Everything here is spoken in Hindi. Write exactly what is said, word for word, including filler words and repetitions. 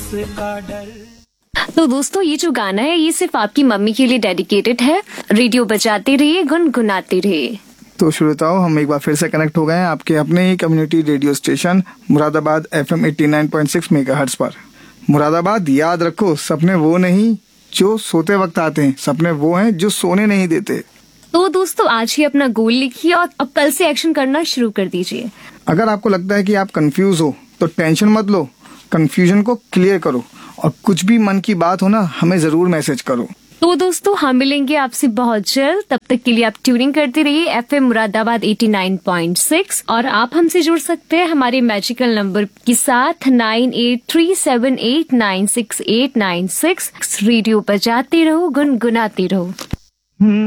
किसका डर। तो दोस्तों ये जो गाना है ये सिर्फ आपकी मम्मी के लिए डेडिकेटेड है। रेडियो बजाते रहिए, गुनगुनाते रहिए। तो श्रोताओ, हम एक बार फिर से कनेक्ट हो गए हैं आपके अपने ही community radio station Moradabad FM eighty nine point six megahertz पर। मुरादाबाद, याद रखो, सपने वो नहीं जो सोते वक्त आते हैं, सपने वो हैं जो सोने नहीं देते। तो दोस्तों आज ही अपना गोल लिखिए और अब कल से एक्शन करना शुरू कर दीजिए। अगर आपको लगता है कि आप कंफ्यूज हो तो टेंशन मत लो, कंफ्यूजन को क्लियर करो और कुछ भी मन की बात हो ना, हमें जरूर मैसेज करो। तो दोस्तों हम मिलेंगे आपसे बहुत जल्द। तब तक के लिए आप ट्यूनिंग करते रहिए FM Moradabad eighty nine point six और आप हमसे जुड़ सकते हैं हमारे मैजिकल नंबर के साथ nine eight three seven eight nine six eight nine six. Radio बजाते रहो, गुनगुनाते रहो।